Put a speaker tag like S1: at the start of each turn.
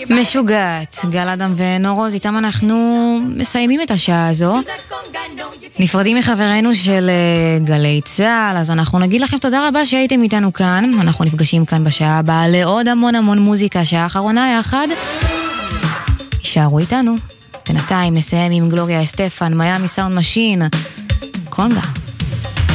S1: משוגעת, גל אדם ונורוז, איתם אנחנו מסיימים את השעה הזו. נפרדים מחברנו של גלי צהל, אז אנחנו נגיד לכם תודה רבה שהייתם איתנו כאן. אנחנו נפגשים כאן בשעה הבאה לעוד המון מוזיקה, שעה האחרונה יחד. יישארו איתנו. בינתיים נסיים עם גלוריה אסטפן, מיאמי סאונד משין, קונגה.